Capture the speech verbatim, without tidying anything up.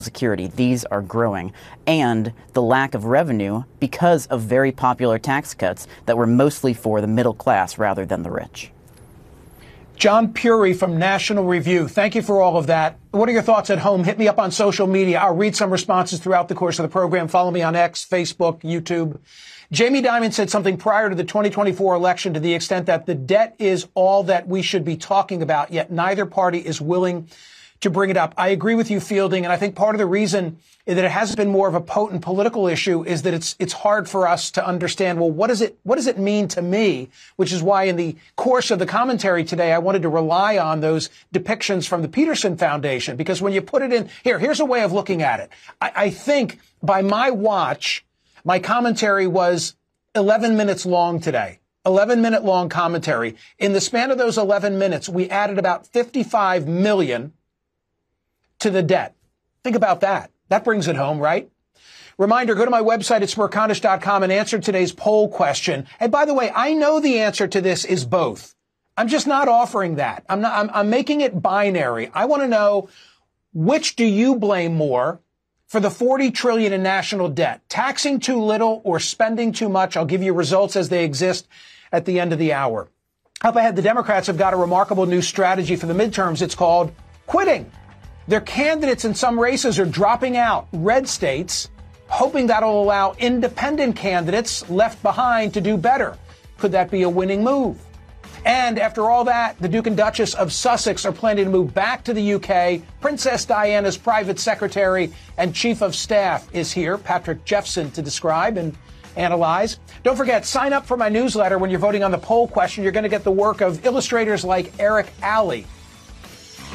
Security, these are growing, and the lack of revenue because of very popular tax cuts that were mostly for the middle class rather than the rich. John Puri from National Review, thank you for all of that. What are your thoughts at home? Hit me up on social media. I'll read some responses throughout the course of the program. Follow me on X, Facebook, YouTube. Jamie Dimon said something prior to the twenty twenty-four election to the extent that the debt is all that we should be talking about, yet neither party is willing to bring it up. I agree with you, Fielding, and I think part of the reason that it hasn't been more of a potent political issue is that it's it's hard for us to understand, well, what does it what does it mean to me? Which is why in the course of the commentary today, I wanted to rely on those depictions from the Peterson Foundation, because when you put it in here, here's a way of looking at it. I, I think by my watch, my commentary was eleven minutes long today. eleven minute long commentary. In the span of those eleven minutes, we added about fifty-five million to the debt. Think about that. That brings it home, right? Reminder, go to my website at smerconish dot com and answer today's poll question. And by the way, I know the answer to this is both. I'm just not offering that. I'm not, I'm, I'm making it binary. I want to know, which do you blame more for the forty trillion dollars in national debt? Taxing too little or spending too much? I'll give you results as they exist at the end of the hour. Up ahead, the Democrats have got a remarkable new strategy for the midterms. It's called quitting. Their candidates in some races are dropping out, red states, hoping that'll allow independent candidates left behind to do better. Could that be a winning move? And after all that, the Duke and Duchess of Sussex are planning to move back to the U K. Princess Diana's private secretary and chief of staff is here, Patrick Jeffson, to describe and analyze. Don't forget, sign up for my newsletter. When you're voting on the poll question, you're going to get the work of illustrators like Eric Alley.